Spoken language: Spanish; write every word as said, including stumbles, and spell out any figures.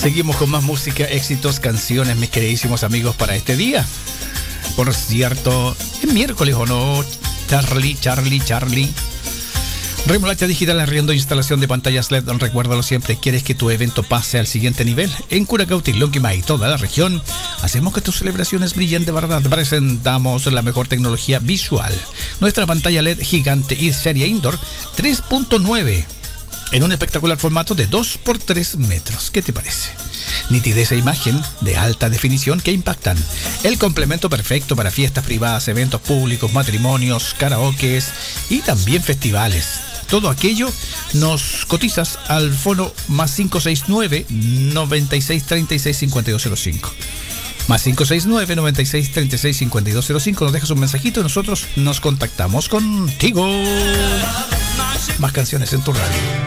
Seguimos con más música, éxitos, canciones, mis queridísimos amigos, para este día. Por cierto, es miércoles o no, Charlie, Charlie, Charlie. Remolacha Digital, arriendo instalación de pantallas L E D. Recuérdalo siempre, quieres que tu evento pase al siguiente nivel. En Curacauti, Lonquimay y toda la región, hacemos que tus celebraciones brillen de verdad. Presentamos la mejor tecnología visual. Nuestra pantalla L E D gigante y serie indoor tres punto nueve en un espectacular formato de dos por tres metros. ¿Qué te parece? Nitidez e imagen de alta definición que impactan. El complemento perfecto para fiestas privadas, eventos públicos, matrimonios, karaokes y también festivales. Todo aquello nos cotizas al fono más cinco seis nueve, noventa y seis, treinta y seis, cincuenta y dos cero cinco. Más cinco seis nueve, noventa y seis, treinta y seis, cincuenta y dos cero cinco. Nos dejas un mensajito y nosotros nos contactamos contigo. Más canciones en tu radio.